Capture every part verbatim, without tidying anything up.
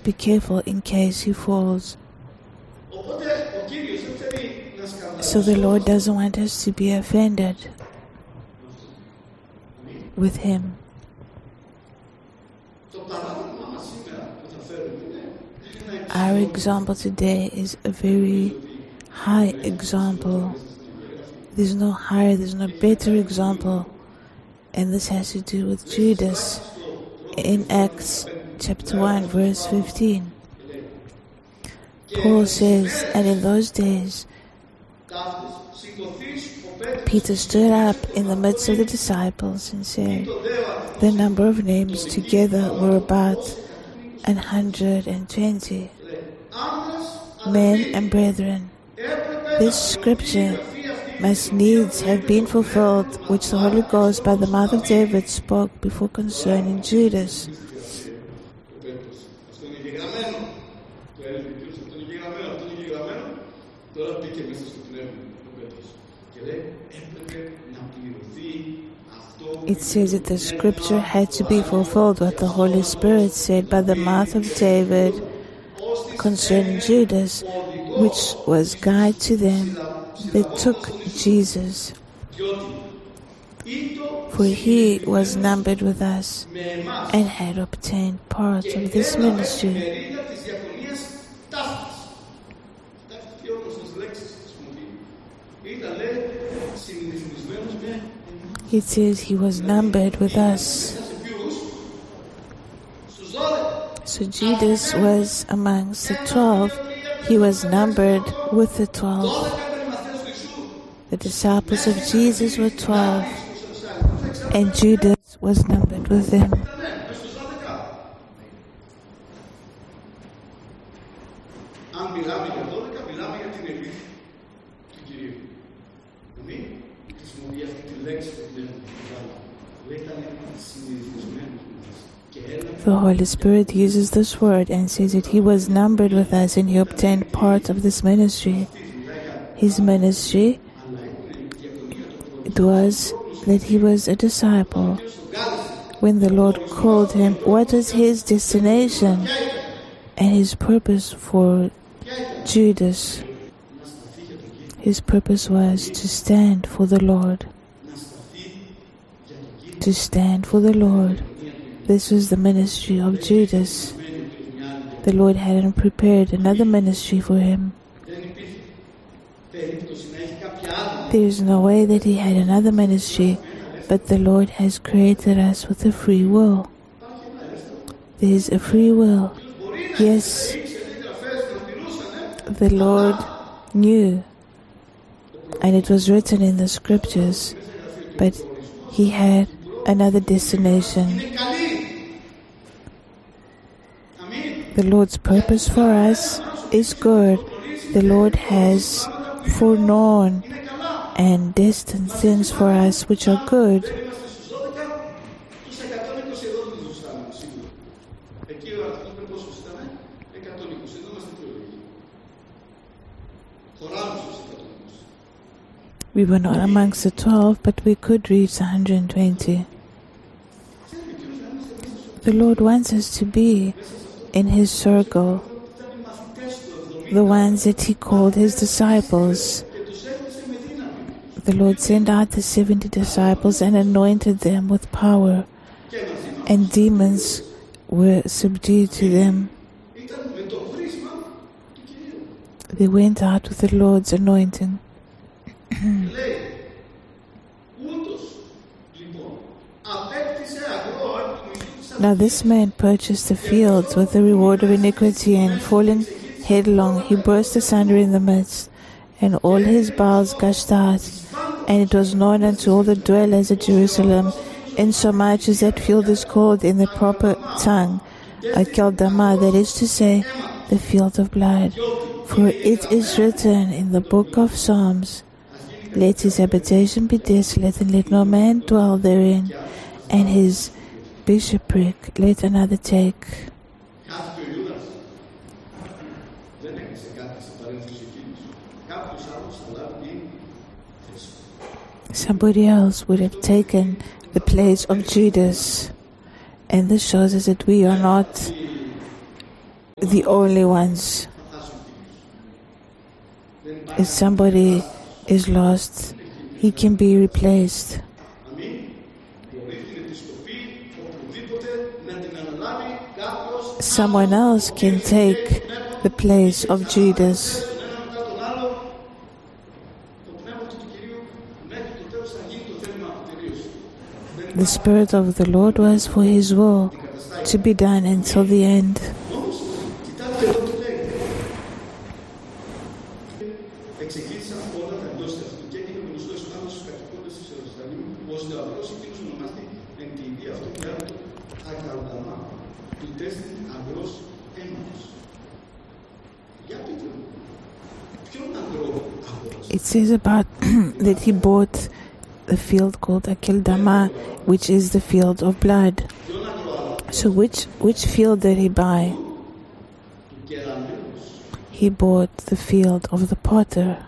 be careful in case he falls. So the Lord doesn't want us to be offended with him. Our example today is a very high example. There's no higher, there's no better example. And this has to do with Judas in Acts chapter one, verse fifteen. Paul says, and in those days, Peter stood up in the midst of the disciples and said, the number of names together were about an hundred and twenty. Men and brethren, this scripture must needs have been fulfilled, which the Holy Ghost by the mouth of David spoke before concerning Judas. It says that the scripture had to be fulfilled, what the Holy Spirit said by the mouth of David concerning Judas, which was guide to them that took Jesus. For he was numbered with us and had obtained part of this ministry. It says he was numbered with us. So Judas was amongst the twelve. He was numbered with the twelve. The disciples of Jesus were twelve, and Judas was numbered with them. The Holy Spirit uses this word and says that he was numbered with us and he obtained part of this ministry. His ministry, it was that he was a disciple. When the Lord called him, what was his destination and his purpose for Judas? His purpose was to stand for the Lord. To stand for the Lord. This was the ministry of Judas. The Lord hadn't prepared another ministry for him. There is no way that he had another ministry, but the Lord has created us with a free will. There is a free will. Yes, the Lord knew, and it was written in the scriptures, but he had another destination. The Lord's purpose for us is good. The Lord has foreknown and destined things for us which are good. We were not amongst the twelve, but we could reach one hundred twenty. The Lord wants us to be in his circle, the ones that he called his disciples. The Lord sent out the seventy disciples and anointed them with power, and demons were subdued to them. They went out with the Lord's anointing. Now this man purchased the fields with the reward of iniquity, and falling headlong, he burst asunder in the midst, and all his bowels gushed out. And it was known unto all the dwellers at Jerusalem, insomuch as that field is called in the proper tongue Akeldama, that is to say, the field of blood. For it is written in the book of Psalms, let his habitation be desolate, and let no man dwell therein, and his bishopric let another take. Somebody else would have taken the place of Judas, and this shows us that we are not the only ones. If somebody is lost, he can be replaced. Someone else can take the place of Judas. The Spirit of the Lord was for His will to be done until the end. It says about that he bought the field called Akeldama, which is the field of blood. So which which field did he buy? He bought the field of the potter.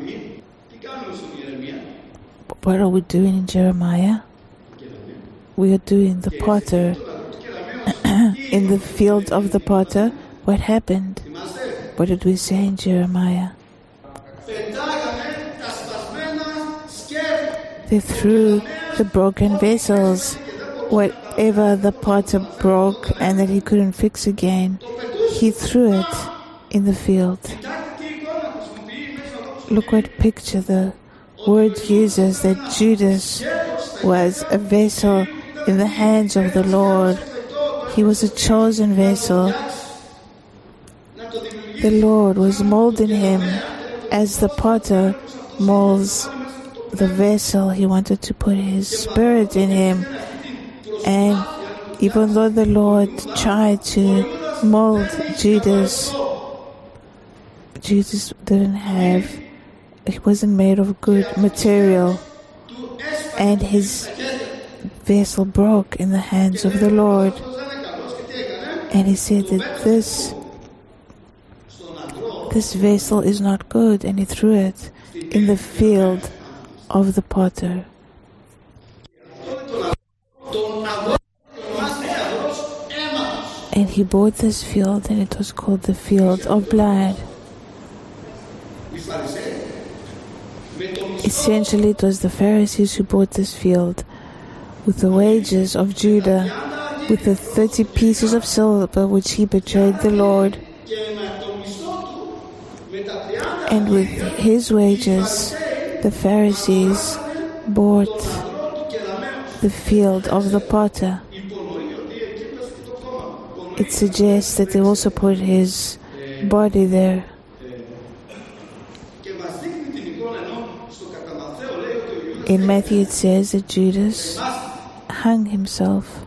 What are we doing in Jeremiah? We are doing the potter. In the field of the potter, what happened? What did we say in Jeremiah? They threw the broken vessels, whatever the potter broke and that he couldn't fix again, he threw it in the field. Look what picture the word uses, that Judas was a vessel in the hands of the Lord. He was a chosen vessel. The Lord was molding him as the potter molds the vessel. He wanted to put His Spirit in him. And even though the Lord tried to mold Judas, Judas didn't have, he wasn't made of good material. And his vessel broke in the hands of the Lord. And he said that this this vessel is not good, and he threw it in the field of the potter. And he bought this field, and it was called the field of blood. Essentially, it was the Pharisees who bought this field with the wages of Judah, with the thirty pieces of silver which he betrayed the Lord. And with his wages, the Pharisees bought the field of the potter. It suggests that they also put his body there. In Matthew it says that Judas hung himself.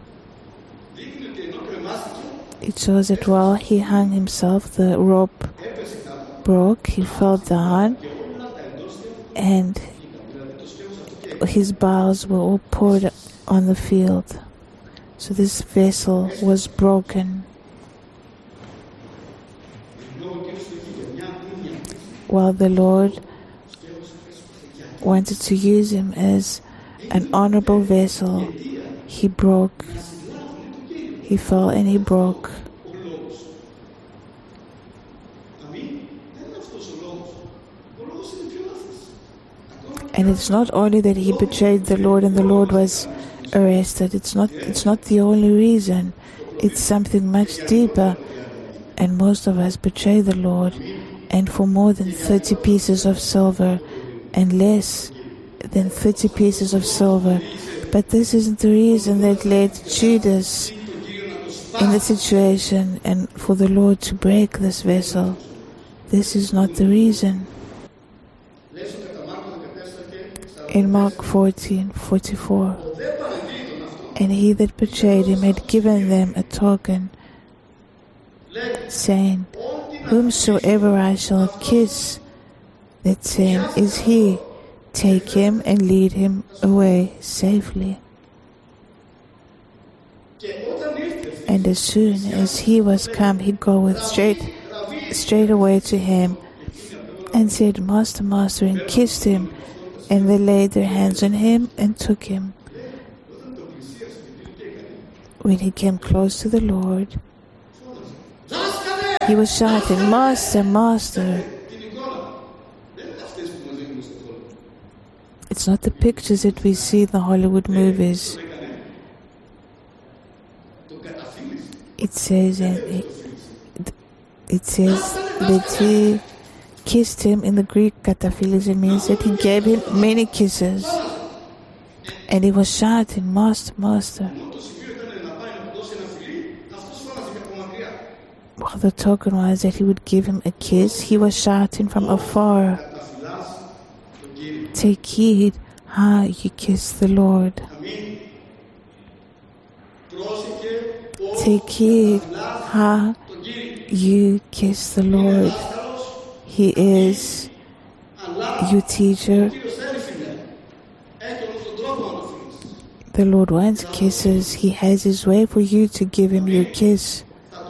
It shows that while he hung himself, the rope broke, he fell down, and his bowels were all poured on the field. So this vessel was broken. While the Lord wanted to use him as an honorable vessel, he broke. He fell and he broke. And it's not only that he betrayed the Lord and the Lord was arrested. It's not it's not the only reason. It's something much deeper. And most of us betray the Lord, and for more than thirty pieces of silver and less than thirty pieces of silver. But this isn't the reason that led Judas in the situation and for the Lord to break this vessel. This is not the reason. In Mark fourteen forty-four, and he that betrayed him had given them a token, saying, Whomsoever I shall kiss, that same is he. Take him and lead him away safely. And as soon as he was come, he goeth straight, straight away to him, and said, Master, Master, and kissed him. And they laid their hands on him and took him. When he came close to the Lord, he was shouting, Master, Master. It's not the pictures that we see in the Hollywood movies. It says, it, it says that he kissed him. In the Greek, kataphilis, it means that he gave him many kisses. And he was shouting, Master, Master. Well, the token was that he would give him a kiss. He was shouting from afar, take heed how you kiss the Lord. Take heed how you kiss the Lord. He is your teacher. The Lord wants kisses. He has His way for you to give Him your kiss.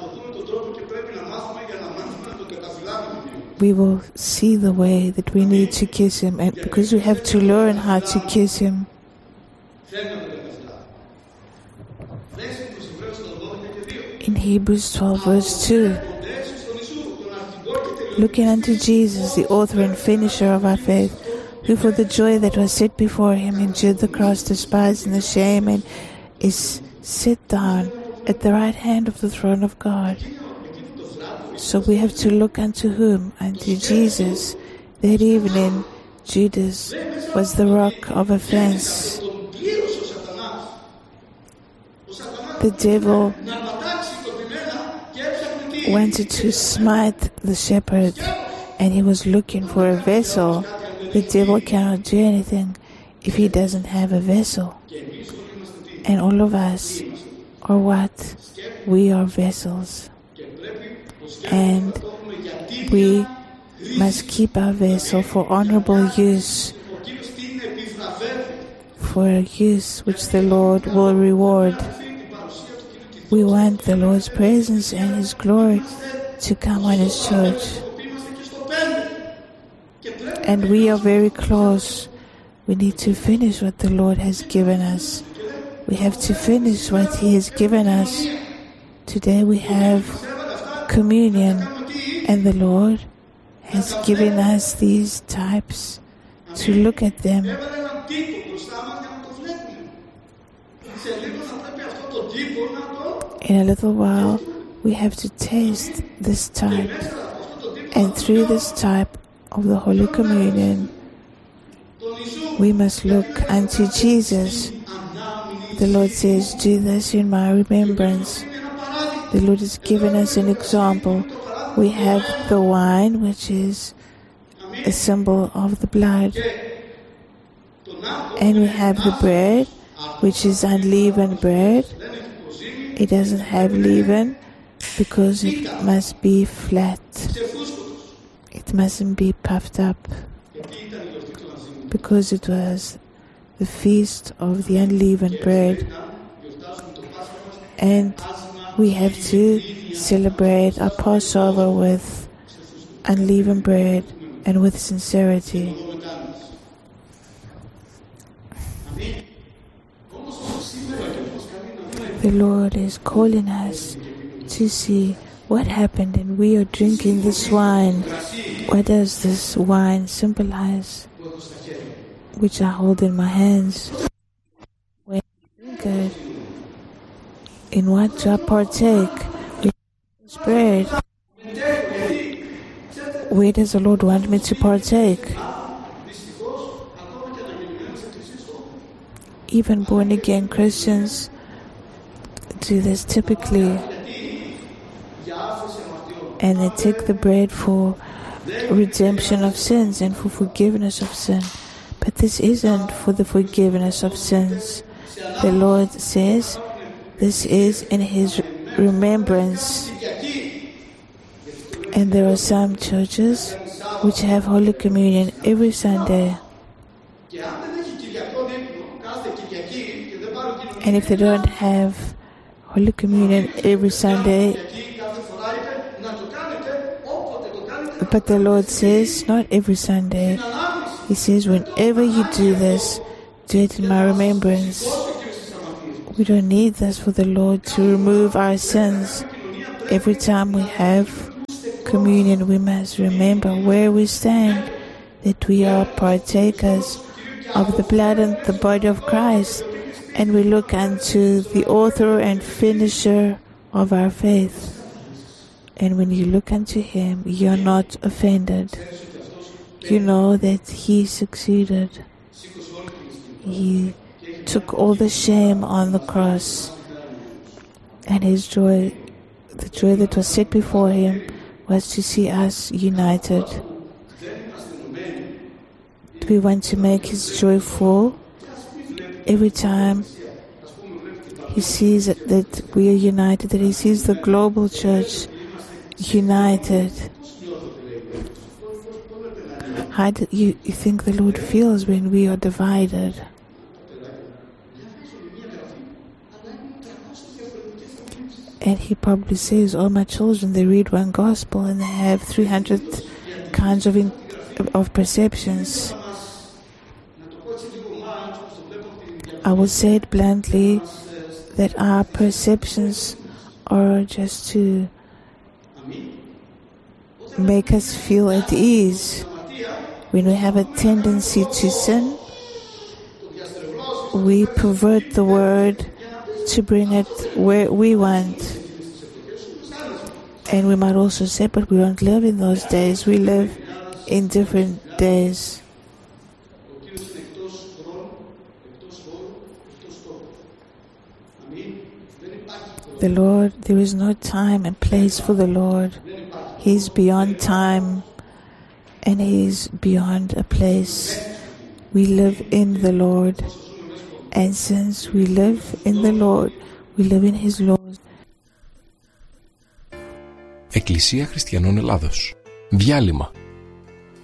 We will see the way that we need to kiss Him, and because we have to learn how to kiss Him. In Hebrews twelve verse two, looking unto Jesus, the author and finisher of our faith, who for the joy that was set before Him endured the cross, despising the shame, and is set down at the right hand of the throne of God. So we have to look unto whom? Unto Jesus. That evening, Judas was the rock of offense. The devil wanted to smite the shepherd, and he was looking for a vessel. The devil cannot do anything if he doesn't have a vessel. And all of us are what? We are vessels. And we must keep our vessel for honorable use, for a use which the Lord will reward. We want the Lord's presence and His glory to come on His church. And we are very close. We need to finish what the Lord has given us. We have to finish what He has given us. Today we have communion, and the Lord has given us these types to look at them. In a little while, we have to taste this type, and through this type of the Holy Communion, we must look unto Jesus. The Lord says, do this in my remembrance. The Lord has given us an example. We have the wine, which is a symbol of the blood. And we have the bread, which is unleavened bread. It doesn't have leaven because it must be flat. It mustn't be puffed up, because it was the feast of the unleavened bread. And we have to celebrate our Passover with unleavened bread and with sincerity. The Lord is calling us to see what happened, and we are drinking this wine. What does this wine symbolize, which I hold in my hands? When I drink it, in what do I partake? This bread. Where does the Lord want me to partake? Even born-again Christians do this typically, and they take the bread for redemption of sins and for forgiveness of sin. But this isn't for the forgiveness of sins. The Lord says this is in His remembrance. And there are some churches which have Holy Communion every Sunday. And if they don't have Holy Communion every Sunday, but the Lord says, not every Sunday. He says, whenever you do this, do it in my remembrance. We don't need this for the Lord to remove our sins. Every time we have communion, we must remember where we stand, that we are partakers of the blood and the body of Christ, and we look unto the author and finisher of our faith. And when you look unto him, you're not offended. You know that he succeeded. He took all the shame on the cross, and his joy, the joy that was set before him, was to see us united. Do we want to make his joy full? Every time he sees that, that we are united, that he sees the global church united. How do you, you think the Lord feels when we are divided? And he probably says, oh, my children, they read one gospel and they have three hundred kinds of, in, of perceptions. I will say it bluntly, that our perceptions are just to make us feel at ease. When we have a tendency to sin, we pervert the word to bring it where we want. And we might also say, but we don't live in those days. We live in different days. The Lord, there is no time and place for the Lord. He's beyond time and He's beyond a place. We live in the Lord. And since we live in the Lord, we live in His laws. Εκκλησία Χριστιανών Ελλάδος. Διάλειμμα.